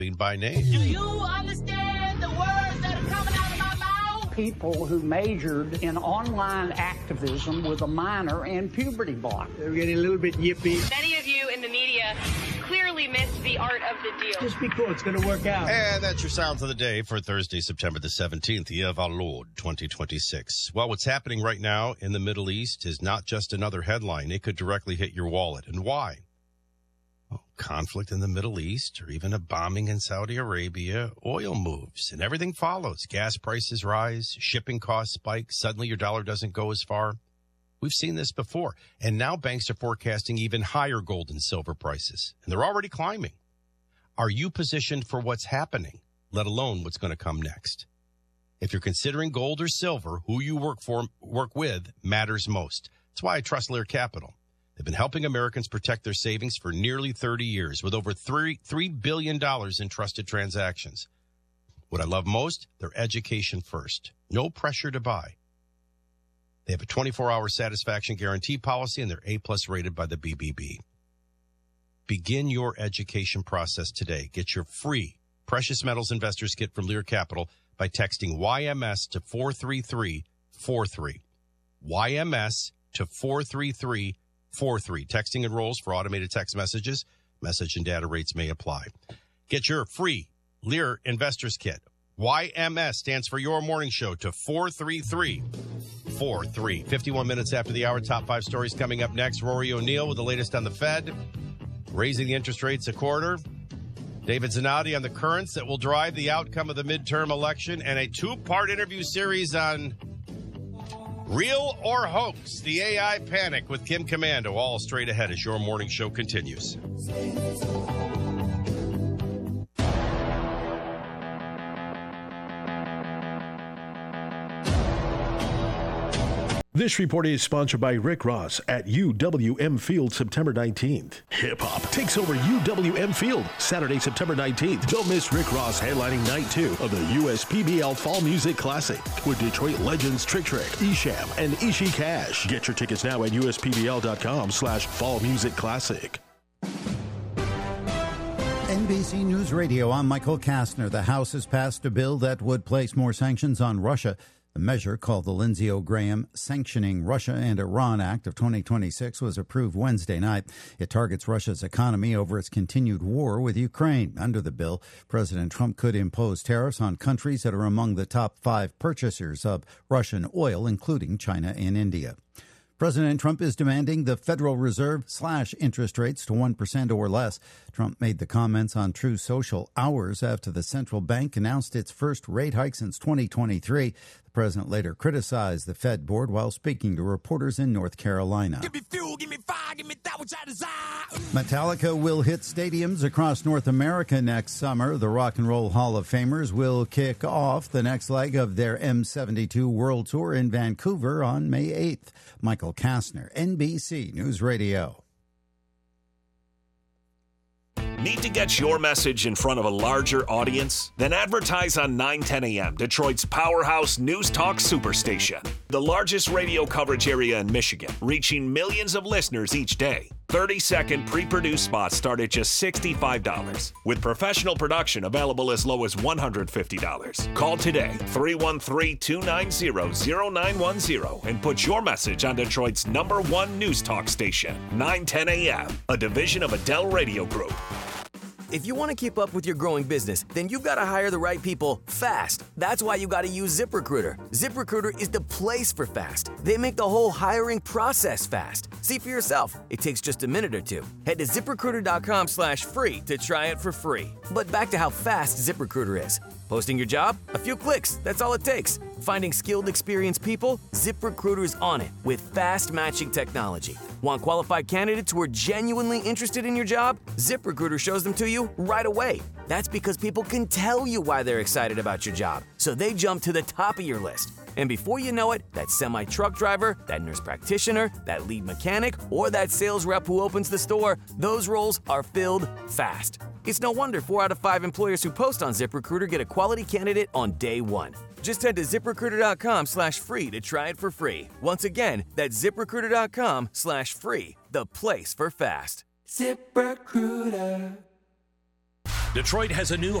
by name. Do you understand the words that are coming out of my mouth? People who majored in online activism with a minor in puberty block. They're getting a little bit yippy. Many of you in the media clearly missed the art of the deal. Just be cool. It's going to work out. And that's your sounds of the day for Thursday, September the 17th, year of our Lord, 2026. Well, what's happening right now in the Middle East is not just another headline. It could directly hit your wallet. And why? Well, conflict in the Middle East or even a bombing in Saudi Arabia, oil moves and everything follows. Gas prices rise, shipping costs spike. Suddenly your dollar doesn't go as far. We've seen this before. And now banks are forecasting even higher gold and silver prices. And they're already climbing. Are you positioned for what's happening, let alone what's going to come next? If you're considering gold or silver, who you work with matters most. That's why I trust Lear Capital. They've been helping Americans protect their savings for nearly 30 years with over $3 billion in trusted transactions. What I love most, their education first. No pressure to buy. They have a 24-hour satisfaction guarantee policy, and they're A-plus rated by the BBB. Begin your education process today. Get your free Precious Metals Investors Kit from Lear Capital by texting YMS to 43343. YMS to 43343. Texting enrolls for automated text messages. Message and data rates may apply. Get your free Lear Investors Kit. YMS stands for Your Morning Show to 43343. 51 minutes after the hour, top 5 stories coming up next. Rory O'Neill with the latest on the Fed, raising the interest rates a quarter. David Zanotti on the currents that will drive the outcome of the midterm election, and a 2-part interview series on Real or Hoax, the AI Panic with Kim Komando, all straight ahead as Your Morning Show continues. This report is sponsored by Rick Ross at UWM Field, September 19th. Hip-hop takes over UWM Field, Saturday, September 19th. Don't miss Rick Ross headlining Night 2 of the USPBL Fall Music Classic with Detroit legends Trick Trick, Esham, and Ishi Cash. Get your tickets now at uspbl.com/Fall Music Classic. NBC News Radio, I'm Michael Kastner. The House has passed a bill that would place more sanctions on Russia. The measure, called the Lindsey Graham Sanctioning Russia and Iran Act of 2026, was approved Wednesday night. It targets Russia's economy over its continued war with Ukraine. Under the bill, President Trump could impose tariffs on countries that are among the top 5 purchasers of Russian oil, including China and India. President Trump is demanding the Federal Reserve slash interest rates to 1% or less. Trump made the comments on Truth Social hours after the central bank announced its first rate hike since 2023. The president later criticized the Fed board while speaking to reporters in North Carolina. Give me fuel, give me fire, give me that which I desire. Metallica will hit stadiums across North America next summer. The Rock and Roll Hall of Famers will kick off the next leg of their M72 World Tour in Vancouver on May 8th. Michael Kastner, NBC News Radio. Need to get your message in front of a larger audience? Then advertise on 910 AM, Detroit's powerhouse news talk superstation. The largest radio coverage area in Michigan, reaching millions of listeners each day. 30-second pre-produced spots start at just $65, with professional production available as low as $150. Call today, 313-290-0910, and put your message on Detroit's #1 news talk station, 910 AM, a division of Adele Radio Group. If you want to keep up with your growing business, then you've got to hire the right people fast. That's why you got to use ZipRecruiter. ZipRecruiter is the place for fast. They make the whole hiring process fast. See for yourself. It takes just a minute or two. Head to ZipRecruiter.com/free to try it for free. But back to how fast ZipRecruiter is. Posting your job? A few clicks. That's all it takes. Finding skilled, experienced people? ZipRecruiter's on it with fast matching technology. Want qualified candidates who are genuinely interested in your job? ZipRecruiter shows them to you right away. That's because people can tell you why they're excited about your job, so they jump to the top of your list. And before you know it, that semi-truck driver, that nurse practitioner, that lead mechanic, or that sales rep who opens the store, those roles are filled fast. It's no wonder 4 out of 5 employers who post on ZipRecruiter get a quality candidate on day one. Just head to ZipRecruiter.com/free to try it for free. Once again, that's ZipRecruiter.com/free, the place for fast. ZipRecruiter. Detroit has a new